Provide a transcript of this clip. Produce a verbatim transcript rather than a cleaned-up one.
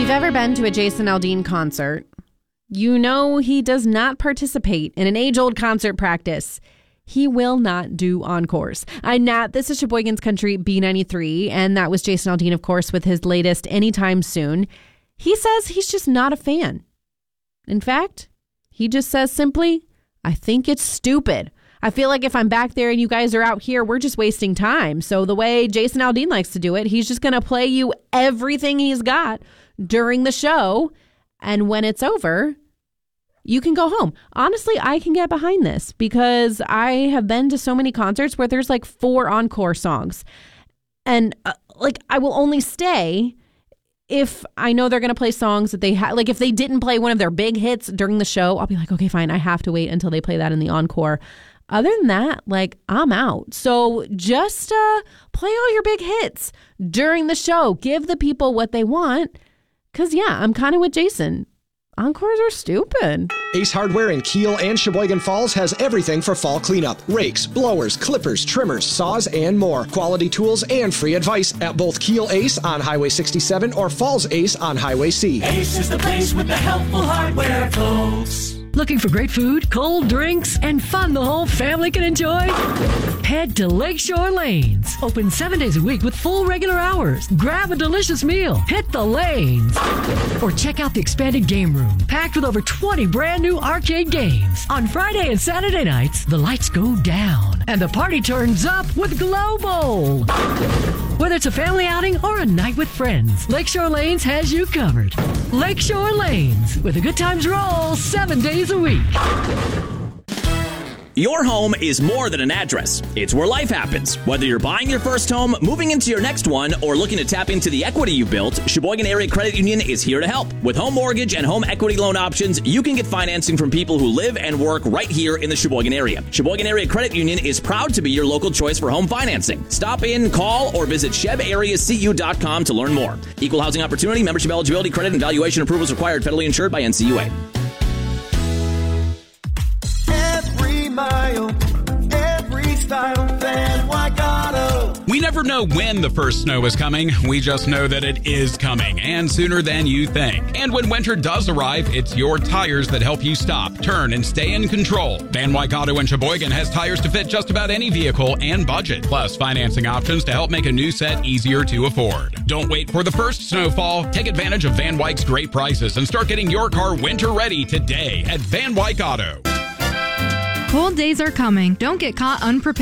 you've ever been to a Jason Aldean concert, you know he does not participate in an age-old concert practice. He will not do encores. I'm Nat. This is Sheboygan's Country B ninety-three, and that was Jason Aldean, of course, with his latest Anytime Soon. He says he's just not a fan. In fact, he just says simply, I think it's stupid. I feel like if I'm back there and you guys are out here, we're just wasting time. So the way Jason Aldean likes to do it, he's just going to play you everything he's got during the show. And when it's over, you can go home. Honestly, I can get behind this because I have been to so many concerts where there's like four encore songs. And uh, like I will only stay if I know they're going to play songs that they have. Like if they didn't play one of their big hits during the show, I'll be like, okay, fine. I have to wait until they play that in the encore. Other than that, like, I'm out. So just uh, play all your big hits during the show. Give the people what they want. Because, yeah, I'm kind of with Jason. Encores are stupid. Ace Hardware in Kiel and Sheboygan Falls has everything for fall cleanup. Rakes, blowers, clippers, trimmers, saws, and more. Quality tools and free advice at both Kiel Ace on Highway sixty-seven or Falls Ace on Highway C. Ace is the place with the helpful hardware, folks. Looking for great food, cold drinks, and fun the whole family can enjoy? Head to Lakeshore Lanes. Open seven days a week with full regular hours. Grab a delicious meal. Hit the lanes. Or check out the expanded game room, packed with over twenty brand new arcade games. On Friday and Saturday nights, the lights go down and the party turns up with Glow Bowl. Whether it's a family outing or a night with friends, Lakeshore Lanes has you covered. Lakeshore Lanes, with a good times roll seven days a week. Your home is more than an address. It's where life happens. Whether you're buying your first home, moving into your next one, or looking to tap into the equity you've built, Sheboygan Area Credit Union is here to help. With home mortgage and home equity loan options, you can get financing from people who live and work right here in the Sheboygan area. Sheboygan Area Credit Union is proud to be your local choice for home financing. Stop in, call, or visit sheb area c u dot com to learn more. Equal housing opportunity, membership eligibility, credit, and valuation approvals required, federally insured by N C U A. Mile, every style, Van Wyck Auto. We never know when the first snow is coming. We just know that it is coming, and sooner than you think. And when winter does arrive, it's your tires that help you stop, turn, and stay in control. Van Wyck Auto in Sheboygan has tires to fit just about any vehicle and budget, plus financing options to help make a new set easier to afford. Don't wait for the first snowfall. Take advantage of Van Wyck's great prices and start getting your car winter ready today at Van Wyck Auto. Cold days are coming. Don't get caught unprepared.